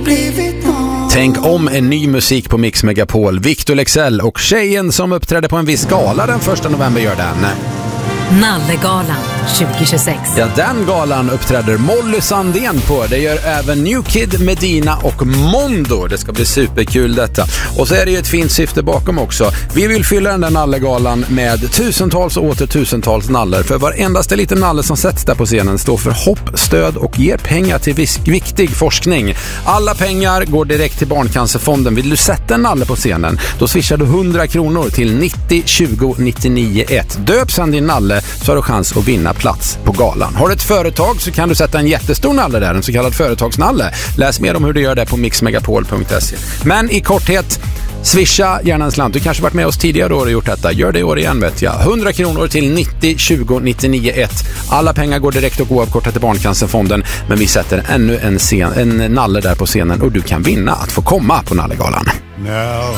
blivit någon. Tänk om en ny musik på Mix Megapol. Victor Leksell och tjejen som uppträdde på en viss gala den 1 november gör den. Nallegalan 2026. Ja, den galan uppträder Molly Sandén på. Det gör även New Kid, Medina och Mondo. Det ska bli superkul detta. Och så är det ju ett fint syfte bakom också. Vi vill fylla den där Nallegalan med tusentals och åter tusentals naller. För varendaste liten nalle som sätts där på scenen står för hopp, stöd och ger pengar till viktig forskning. Alla pengar går direkt till Barncancerfonden. Vill du sätta en nalle på scenen, då swishar du 100 kronor till 90 20 99 1. Döp sen din nalle så har du chans att vinna plats på galan. Har du ett företag så kan du sätta en jättestor nalle där, en så kallad företagsnalle. Läs mer om hur du gör det på mixmegapol.se. Men i korthet, swisha gärna en slant. Du kanske varit med oss tidigare år och gjort detta. Gör det i år igen, vet jag. 100 kronor till 90 20 99 1. Alla pengar går direkt och oavkortat till Barncancerfonden, men vi sätter ännu en nalle där på scenen och du kan vinna att få komma på Nallegalan. Now